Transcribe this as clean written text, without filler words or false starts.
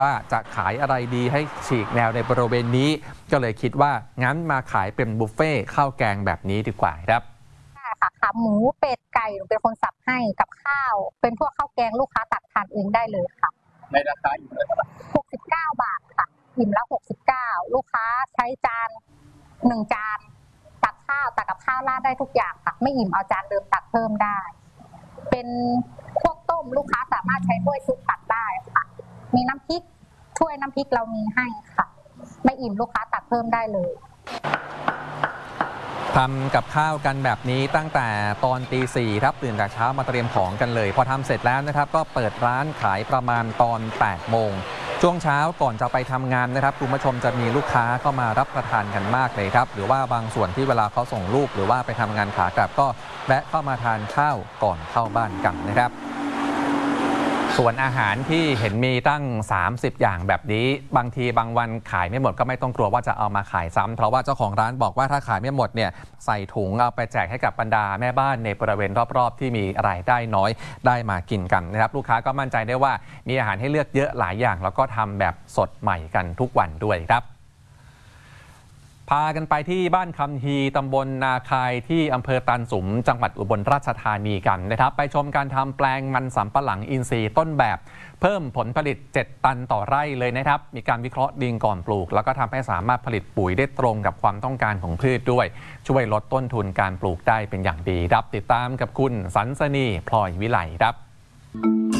ว่าจะขายอะไรดีให้ฉีกแนวในบริเวณนี้ก็เลยคิดว่างั้นมาขายเป็นบุฟเฟ่ข้าวแกงแบบนี้ดีกว่าครับค่ะขาหมูเป็ดไก่หนูเป็นคนสับให้กับข้าวเป็นพวกข้าวแกงลูกค้าตักทานเองได้เลยค่ะในราคาอยู่ที่เท่าไหร่ 69 บาทค่ะอิ่มละ69ลูกค้าใช้จาน1 จานตักข้าวตักกับข้าวราดได้ทุกอย่างค่ะไม่อิ่มเอาจานเดิมตักเพิ่มได้เป็นพวกต้มลูกค้าสามารถใช้ถ้วยซุปตักได้ค่ะมีน้ำพริกถ้วยน้ำพริกเรามีให้ค่ะไม่อิ่มลูกค้าตักเพิ่มได้เลยทำกับข้าวกันแบบนี้ตั้งแต่ตอนตี 4ครับตื่นแต่เช้ามาเตรียมของกันเลยพอทำเสร็จแล้วนะครับก็เปิดร้านขายประมาณตอน 8 โมงช่วงเช้าก่อนจะไปทำงานนะครับคุณผู้ชมจะมีลูกค้าเข้ามารับประทานกันมากเลยครับหรือว่าบางส่วนที่เวลาเขาส่งลูกหรือว่าไปทำงานขากลับก็แวะเข้ามาทานข้าวก่อนเข้าบ้านกันนะครับส่วนอาหารที่เห็นมีตั้ง30อย่างแบบนี้บางทีบางวันขายไม่หมดก็ไม่ต้องกลัวว่าจะเอามาขายซ้ำเพราะว่าเจ้าของร้านบอกว่าถ้าขายไม่หมดเนี่ยใส่ถุงเอาไปแจกให้กับบรรดาแม่บ้านในบริเวณรอบๆที่มีรายได้น้อยได้มากินกันนะครับลูกค้าก็มั่นใจได้ว่ามีอาหารให้เลือกเยอะหลายอย่างแล้วก็ทำแบบสดใหม่กันทุกวันด้วยครับพากันไปที่บ้านคำฮีตำบลนาคายที่อำเภอตันสุมจังหวัดอุบลราชธานีกันนะครับไปชมการทำแปลงมันสำปะหลังอินทรีย์ต้นแบบเพิ่มผลผลิต7 ตันต่อไร่เลยนะครับมีการวิเคราะห์ดินก่อนปลูกแล้วก็ทำให้สามารถผลิตปุ๋ยได้ตรงกับความต้องการของพืชด้วยช่วยลดต้นทุนการปลูกได้เป็นอย่างดีครับติดตามกับคุณสันสนีพลอยวิไลครับ